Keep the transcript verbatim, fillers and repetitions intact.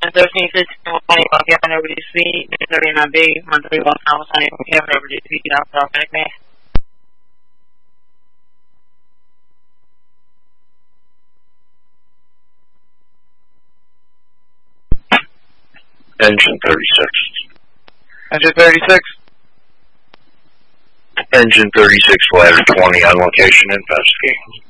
thirteen fifteen one Kevin over the suite, thirty-nine B, one three one Kevin over the suite, after our back man. Engine thirty-six. Engine thirty-six. Engine thirty-six, ladder twenty on location, investigating.